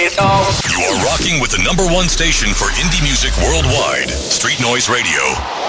You are rocking with the #1 station for indie music worldwide, Street Noise Radio.